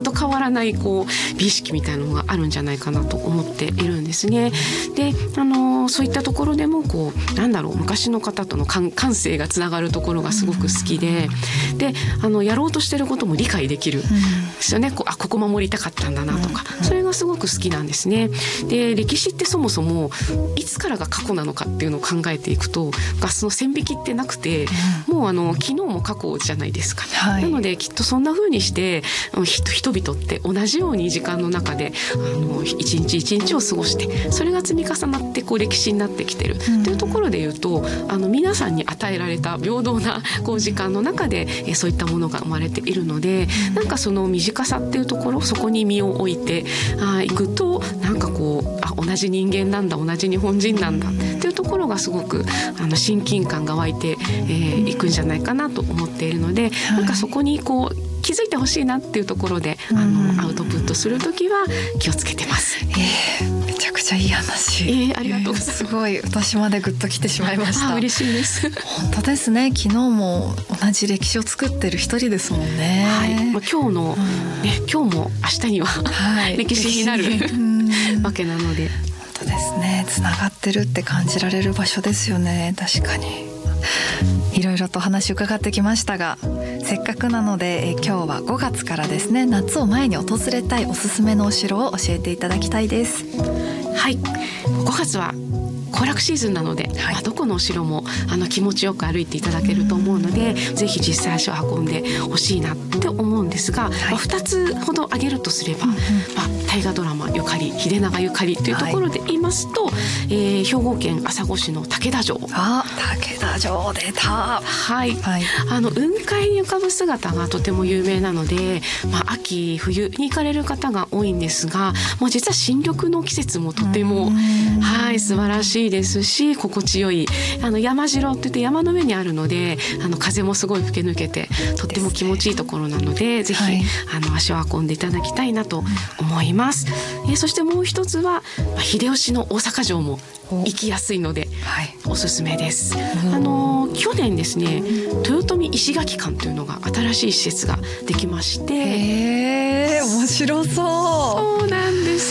と変わらない美意識みたいなのがあるんじゃないかなと思っているんですね。で、そういったところでも昔の方との感性がつながるところがすごく好きで、やろうとしてることも理解できるんですよね。ここ守りたかったんだなとか、それがすごく好きなんですね。で、歴史ってそもそもいつからが過去なのかっていうのを考えていくと、その線引きってなくて、もう昨日も過去じゃないですか。なのできっとそんな風にして人々って同じように時間の中で一日一日を過ごして、それが積み重なって歴史になってきてるというところでいうと、皆さんに与えられた平等な時間の中でそういったものが生まれているので、その短さっていうところ、そこに身を置いていくと、同じ人間なんだ、同じ日本人なんだっていうところがすごく親近感が湧いていくんじゃないかなと思っているので、そこに気づいてほしいなっていうところでアウトプットするときは気をつけてます。 めちゃくちゃいい話、 ありがとうございます。 すごい私までグッときてしまいました。 嬉しいです。 本当ですね。昨日も同じ歴史を作ってる一人ですもんね。 今日も明日には、歴史になるわけなので、 本当ですね。つながってるって感じられる場所ですよね。確かにいろいろと話伺ってきましたが、せっかくなので今日は5月からですね、夏を前に訪れたいおすすめのお城を教えていただきたいです。 はい、5月は行楽シーズンなので、どこのお城も気持ちよく歩いていただけると思うので、ぜひ実際足を運んでほしいなって思うんですが、2つほど挙げるとすれば、大河ドラマゆかり、秀長ゆかりというところで言いますと、兵庫県朝来市の竹田城。 武田城出た。 雲海に浮かぶ姿がとても有名なので、秋冬に行かれる方が多いんですが、実は新緑の季節もとても素晴らしいですし、心地よい山城っていって山の上にあるので、風もすごい吹き抜けてとっても気持ちいいところなので、ぜひ足を運んでいただきたいなと思います。そしてもう一つは秀吉の大阪城も行きやすいのでおすすめです。去年ですね、豊臣石垣館というのが新しい施設ができまして、 面白そう。 そうなんです。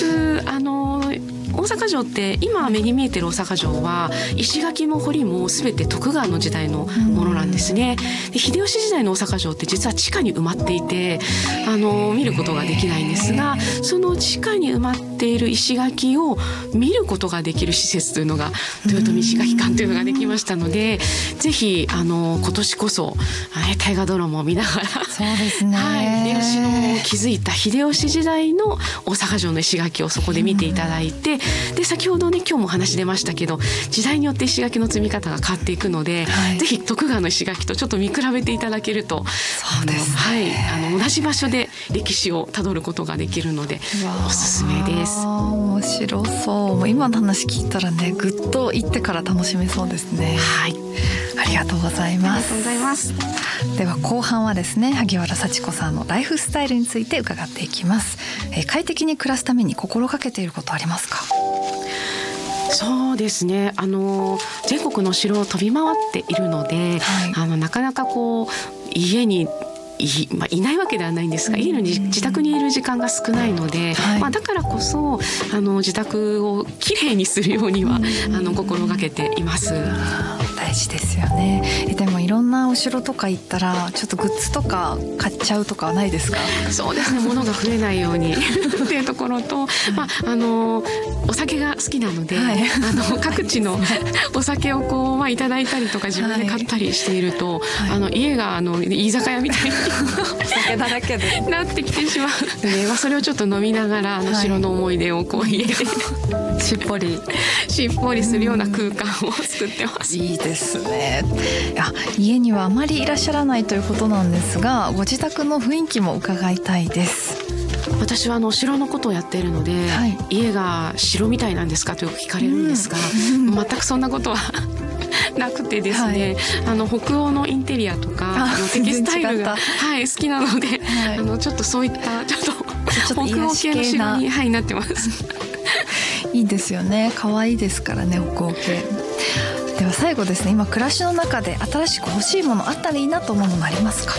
大阪城って今目に見えてる大阪城は石垣も堀も全て徳川の時代のものなんですね。で、秀吉時代の大阪城って実は地下に埋まっていて見ることができないんですが、その地下に埋まっている石垣を見ることができる施設というのが豊臣石垣館というのができましたので、ぜひ今年こそ大河ドラマを見ながら、 そうですね、 秀吉の築いた秀吉時代の大阪城の石垣をそこで見ていただいて、で先ほどね今日も話出ましたけど、時代によって石垣の積み方が変わっていくので、ぜひ徳川の石垣とちょっと見比べていただけると、 そうですね、 同じ場所で歴史をたどることができるのでおすすめです。 面白そう。もう今の話聞いたらね、ぐっと行ってから楽しめそうですね。ありがとうございます。 ありがとうございます。 では後半はですね、萩原幸子さんのライフスタイルについて伺っていきます。快適に暮らすために心がけていることありますか？ そうですね、全国の城を飛び回っているので、なかなか家にいないわけではないんですが、家の自宅にいる時間が少ないので、だからこそ自宅をきれいにするようには心がけています。 大事ですよね。でもいろんなお城とか行ったらちょっとグッズとか買っちゃうとかはないですか？ そうですね、物が増えないようにっていうところと、お酒が好きなので、各地のお酒をいただいたりとか自分で買ったりしていると、家が居酒屋みたいにお酒だらけでなってきてしまうので、それをちょっと飲みながら城の思い出を家でしっぽりするような空間を作ってます。 いいですね。家にはあまりいらっしゃらないということなんですが、ご自宅の雰囲気も伺いたいです。 私は城のことをやっているので、家が城みたいなんですかとよく聞かれるんですが、全くそんなことはなくてですね、北欧のインテリアとかテキスタイルが、好きなので、ちょっとそういったちょっと北欧系の城に、なってます。 いいですよね。可愛いですからね、北欧系。では最後ですね、今暮らしの中で新しく欲しいものあったらいいなと思うものありますか？